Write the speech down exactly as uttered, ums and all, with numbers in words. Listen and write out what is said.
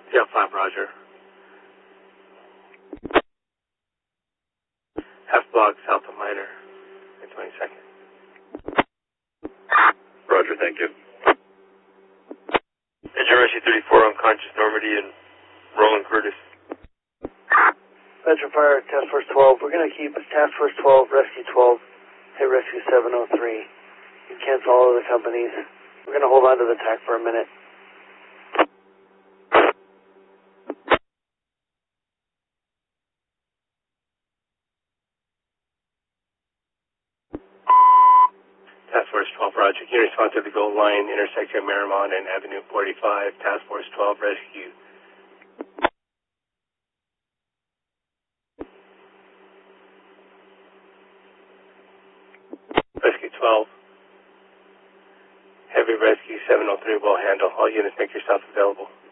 Yeah, five, roger. Half block south of Minor in twenty-second. Roger, thank you. Engine Rescue thirty-four, unconscious Normandy and Roland Curtis. Metro Fire, Task Force twelve. We're going to keep Task Force twelve, Rescue twelve, hit Rescue seven oh three. You cancel all of the companies. We're going to hold on to the T A C for a minute. Task Force twelve, roger. Can you respond to the Gold Line, intersection of Marymount and Avenue forty-five, Task Force twelve, rescue. Rescue twelve. Heavy Rescue seven oh three will handle. All units make yourself available.